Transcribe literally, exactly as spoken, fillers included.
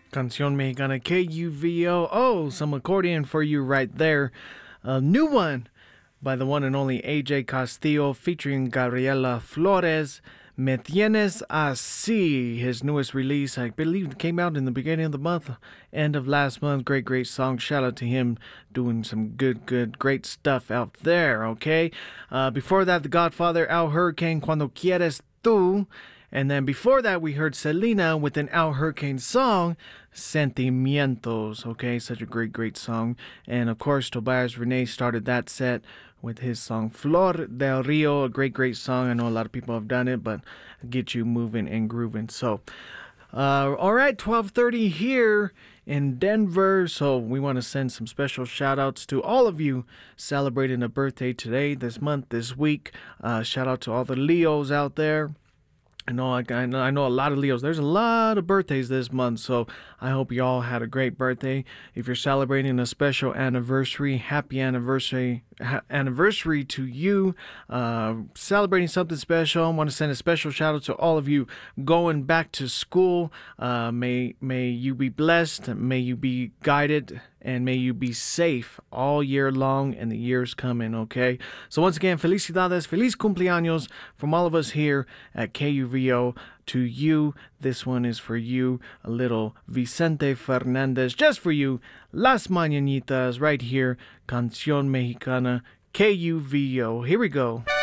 Canción Mexicana K U V O. Oh, some accordion for you right there. A new one by the one and only A J Castillo featuring Gabriela Flores. Me Tienes Así, his newest release. I believe it came out in the beginning of the month, end of last month. Great, great song. Shout out to him doing some good, good, great stuff out there, okay? Uh, before that, The Godfather, Al Hurricane, Cuando Quieres Tú. And then before that, we heard Selena with an Al Hurricane song, Sentimientos. Okay, such a great, great song. And of course, Tobias Renee started that set with his song Flor del Rio, a great, great song. I know a lot of people have done it, but get you moving and grooving. So, uh, all right, twelve thirty here in Denver. So we want to send some special shout outs to all of you celebrating a birthday today, this month, this week. Uh, shout out to all the Leos out there. I know, I, I know I know a lot of Leos. There's a lot of birthdays this month, so I hope you all had a great birthday. If you're celebrating a special anniversary, happy anniversary ha- anniversary to you. Uh, celebrating something special. I want to send a special shout out to all of you going back to school. Uh, may may you be blessed. May you be guided. And may you be safe all year long and the years coming, okay? So once again, felicidades, feliz cumpleaños from all of us here at K U V O to you. This one is for you, a little Vicente Fernandez, just for you. Las Mañanitas right here, Canción Mexicana, K U V O. Here we go.